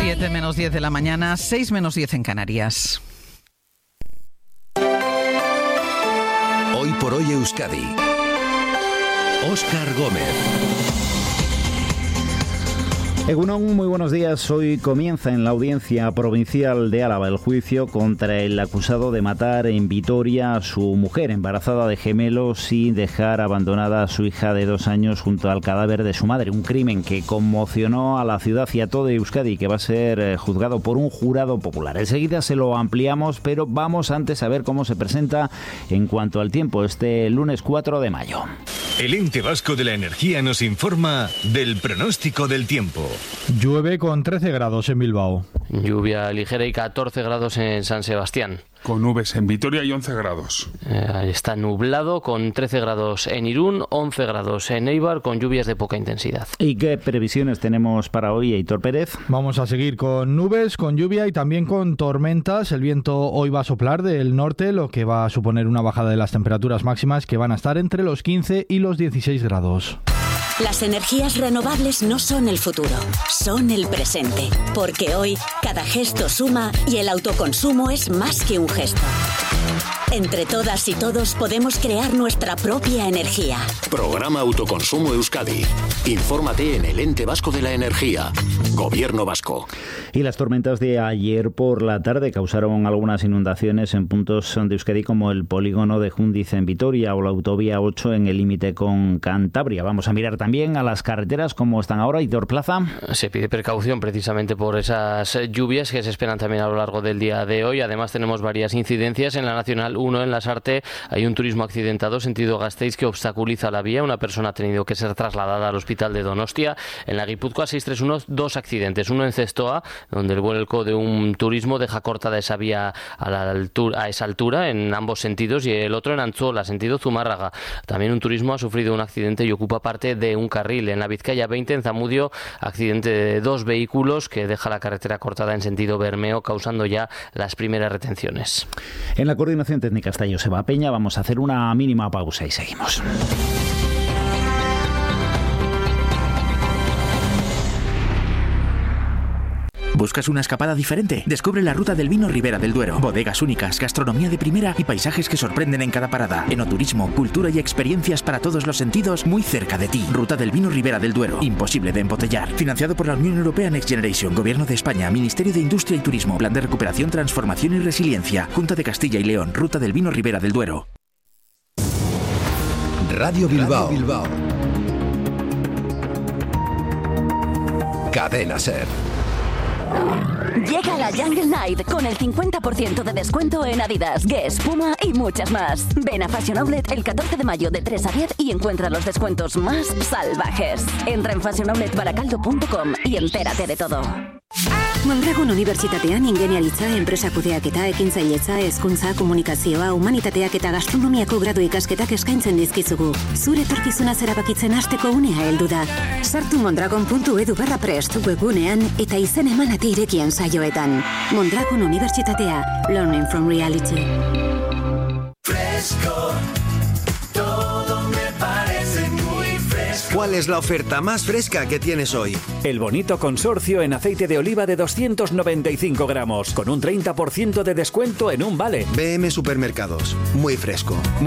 7 menos 10 de la mañana, 6 menos 10 en Canarias. Hoy por hoy Euskadi. Óscar Gómez. Egunon, muy buenos días. Hoy comienza en la Audiencia Provincial de Álava el juicio contra el acusado de matar en Vitoria a su mujer embarazada de gemelos y dejar abandonada a su hija de 2 años junto al cadáver de su madre. Un crimen que conmocionó a la ciudad y a todo Euskadi, que va a ser juzgado por un jurado popular. Enseguida se lo ampliamos, pero vamos antes a ver cómo se presenta en cuanto al tiempo este lunes 4 de mayo. El Ente Vasco de la Energía nos informa del pronóstico del tiempo. Llueve con 13 grados en Bilbao. Lluvia ligera y 14 grados en San Sebastián. Con nubes en Vitoria y 11 grados. Está nublado con 13 grados en Irún, 11 grados en Eibar, con lluvias de poca intensidad. ¿Y qué previsiones tenemos para hoy, Heitor Pérez? Vamos a seguir con nubes, con lluvia y también con tormentas. El viento hoy va a soplar del norte, lo que va a suponer una bajada de las temperaturas máximas que van a estar entre los 15 y los 16 grados. Las energías renovables no son el futuro, son el presente. Porque hoy cada gesto suma y el autoconsumo es más que un gesto. Entre todas y todos podemos crear nuestra propia energía. Programa Autoconsumo Euskadi. Infórmate en el Ente Vasco de la Energía. Gobierno vasco. Y las tormentas de ayer por la tarde causaron algunas inundaciones en puntos de Euskadi como el polígono de Jundiz en Vitoria o la autovía 8 en el límite con Cantabria. Vamos a mirar también a las carreteras como están ahora. Heitor Plaza. Se pide precaución precisamente por esas lluvias que se esperan también a lo largo del día de hoy. Además tenemos varias incidencias en la Nacional 1 en Lasarte. Hay un turismo accidentado sentido Gasteiz que obstaculiza la vía. Una persona ha tenido que ser trasladada al hospital de Donostia. En la Guipúzcoa 631 dos accidentes. Uno en Zestoa, donde el vuelco de un turismo deja cortada esa vía a esa altura en ambos sentidos, y el otro en Antzuola, sentido Zumárraga. También un turismo ha sufrido un accidente y ocupa parte de un carril. En la Vizcaya 20 en Zamudio, accidente de 2 vehículos que deja la carretera cortada en sentido Bermeo, causando ya las primeras retenciones. En la coordinación técnica está Joseba Peña. Vamos a hacer una mínima pausa y seguimos. ¿Buscas una escapada diferente? Descubre la ruta del vino Ribera del Duero. Bodegas únicas, gastronomía de primera y paisajes que sorprenden en cada parada. Enoturismo, cultura y experiencias para todos los sentidos muy cerca de ti. Ruta del vino Ribera del Duero. Imposible de embotellar. Financiado por la Unión Europea Next Generation, Gobierno de España, Ministerio de Industria y Turismo, Plan de Recuperación, Transformación y Resiliencia, Junta de Castilla y León. Ruta del vino Ribera del Duero. Radio Bilbao. Cadena SER. Llega la Jungle Night con el 50% de descuento en Adidas, Guess, Puma y muchas más. Ven a Fashion Outlet el 14 de mayo de 3 a 10 y encuentra los descuentos más salvajes. Entra en fashionoutletsbarakaldo.com y entérate de todo. Mondragon Unibertsitatean ingeniaritza, enpresa kudeaketa, ekintzailetza, hezkuntza, komunikazioa, humanitateak eta gastronomiako gradu ikasketak eskaintzen dizkizugu. Zure etorkizuna erabakitzen hasteko unea heldu da. Sartu mondragon.edu/prest webgunean eta izen eman ate irekien saioetan. Mondragon Unibertsitatea, learning from reality. Fresco, todo me parece muy fresco. ¿Cuál es la oferta más fresca que tienes hoy? El bonito consorcio en aceite de oliva de 295 gramos, con un 30% de descuento en un vale. BM Supermercados, muy fresco.